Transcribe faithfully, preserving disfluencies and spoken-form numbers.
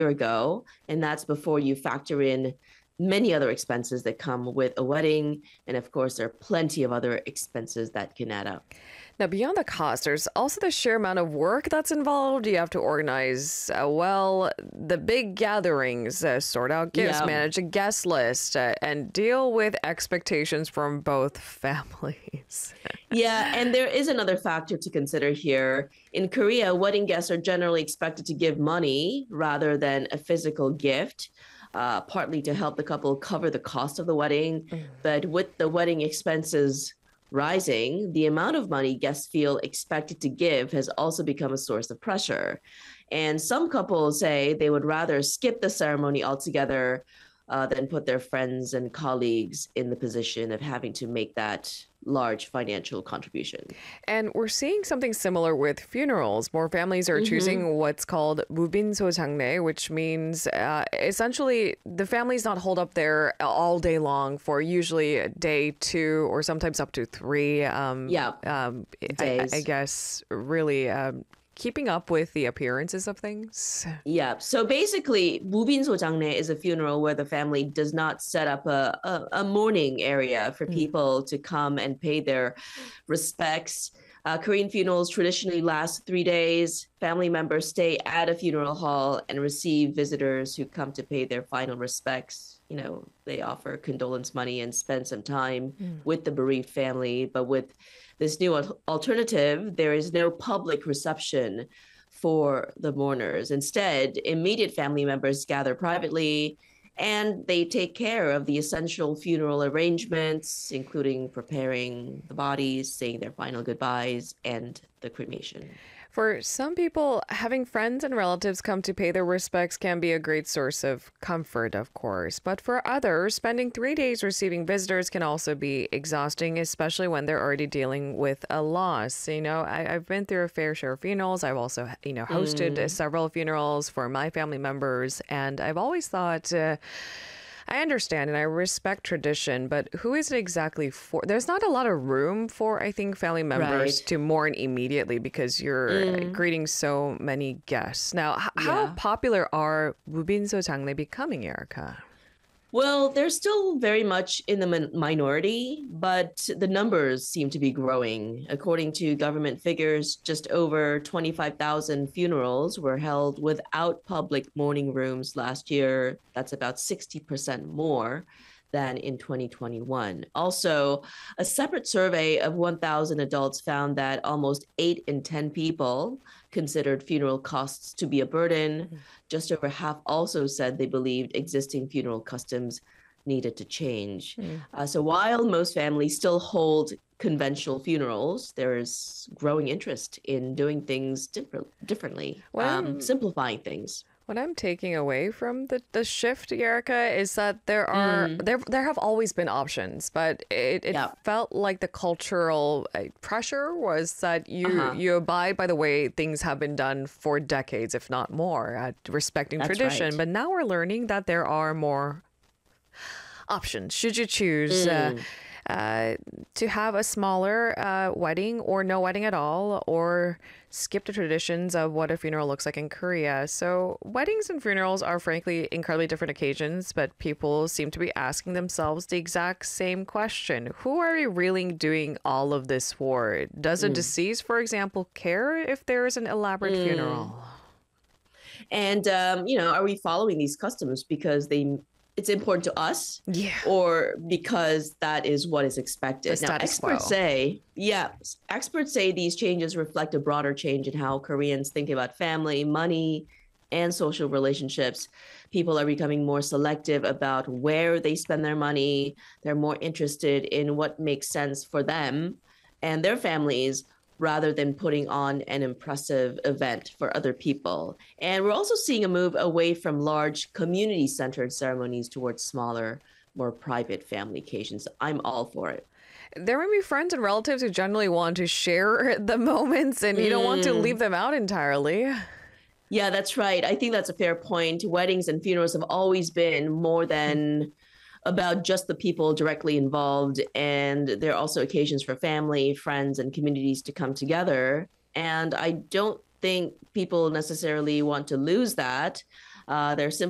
year ago. And that's before you factor in many other expenses that come with a wedding. And of course, there are plenty of other expenses that can add up. Now, beyond the cost, there's also the sheer amount of work that's involved. You have to organize, uh, well, the big gatherings, uh, sort out gifts, Yeah. manage a guest list, uh, and deal with expectations from both families. Yeah, and there is another factor to consider here. In Korea, wedding guests are generally expected to give money rather than a physical gift, uh, partly to help the couple cover the cost of the wedding. But with the wedding expenses rising, the amount of money guests feel expected to give has also become a source of pressure. And some couples say they would rather skip the ceremony altogether uh, than put their friends and colleagues in the position of having to make that large financial contribution. And we're seeing something similar with funerals. More families are choosing what's called 무빈소 장례, which means uh, essentially the family's not holed up there all day long for usually day two or sometimes up to three. Um, Yeah, um, I, days. I guess really um, keeping up with the appearances of things. Yeah. So basically, 무빈소 장례 is a funeral where the family does not set up a, a, a mourning area for people to come and pay their respects. Uh, Korean funerals traditionally last three days. Family members stay at a funeral hall and receive visitors who come to pay their final respects. You know, they offer condolence money and spend some time with the bereaved family. But with this new al- alternative, there is no public reception for the mourners. Instead, immediate family members gather privately and they take care of the essential funeral arrangements, including preparing the bodies, saying their final goodbyes, and the cremation. For some people, having friends and relatives come to pay their respects can be a great source of comfort, of course. But for others, spending three days receiving visitors can also be exhausting, especially when they're already dealing with a loss. You know, I, I've been through a fair share of funerals. I've also, you know, hosted uh, several funerals for my family members. And I've always thought, uh, I understand and I respect tradition, but who is it exactly for? There's not a lot of room for, I think, family members Right. to mourn immediately because you're uh, greeting so many guests. Now, h- how Yeah. popular are 무빈소 장례 becoming, Erica? Well, they're still very much in the min- minority, but the numbers seem to be growing. According to government figures, just over twenty-five thousand funerals were held without public mourning rooms last year. That's about sixty percent more than in twenty twenty-one. Also, a separate survey of one thousand adults found that almost eight in ten people considered funeral costs to be a burden. Just over half also said they believed existing funeral customs needed to change. Uh, so while most families still hold conventional funerals, there is growing interest in doing things different, differently, Well, um, simplifying things. What I'm taking away from the, the shift, Erica, is that there are there there have always been options, but it, it Yeah. felt like the cultural uh, pressure was that you Uh-huh. you abide by the way things have been done for decades, if not more, uh, respecting That's tradition. right. But now we're learning that there are more options should you choose uh, uh, to have a smaller uh, wedding or no wedding at all, or skip the traditions of what a funeral looks like in Korea. So weddings and funerals are frankly incredibly different occasions, but people seem to be asking themselves the exact same question. Who are we really doing all of this for? Does a deceased, for example, care if there is an elaborate funeral? And um, you know, are we following these customs because they it's important to us, Yeah. or because that is what is expected? The Now, status experts quo. say, yeah, experts say these changes reflect a broader change in how Koreans think about family, money, and social relationships. People are becoming more selective about where they spend their money. They're more interested in what makes sense for them and their families rather than putting on an impressive event for other people. And we're also seeing a move away from large community-centered ceremonies towards smaller, more private family occasions. I'm all for it. There may be friends and relatives who generally want to share the moments and you don't want to leave them out entirely. Yeah, that's right. I think that's a fair point. Weddings and funerals have always been more than about just the people directly involved. And there are also occasions for family, friends, and communities to come together. And I don't think people necessarily want to lose that. Uh, they're